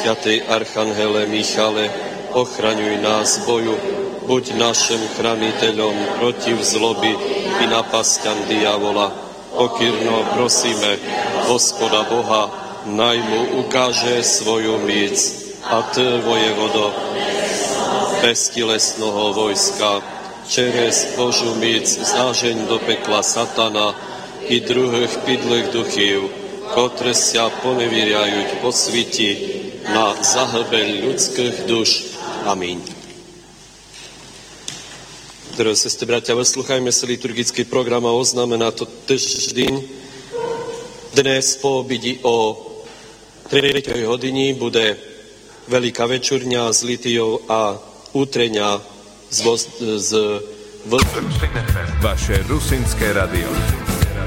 svätý archanhele Michale, ochraňuj nás v boju, buď našim chrániteľom protiv zloby i napasťam diavola. Pokyrno prosíme Hospoda Boha, naj mu ukáže svoju míc a tvoje vodo beztilesného vojska, čeres Božú míc zážeň do pekla satana i druhých pidlých duchov, ktoré sa ponevírajú po sviti na zahlbeň ľudských duš. Amen. Drahé sestry, bratia, vyslúchajme si liturgický program a oznámená to týždeň. Dnes po obidi o 3. hodini bude veľká večurňa z litiou a útreňa z Vaše rusinské radio.